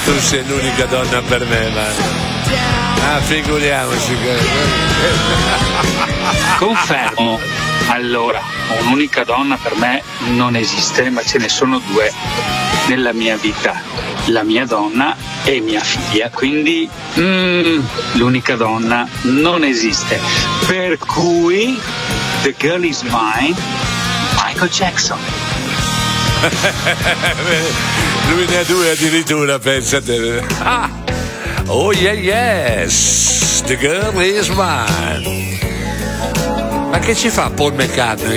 tu sei l'unica donna per me, ma figuriamoci che... Confermo. Allora, un'unica donna per me non esiste, ma ce ne sono due nella mia vita, la mia donna e mia figlia, quindi l'unica donna non esiste, per cui The Girl Is Mine, Michael Jackson. Lui ne ha due addirittura, pensate. Oh yeah, yes, The Girl Is Mine. Ma che ci fa Paul McCartney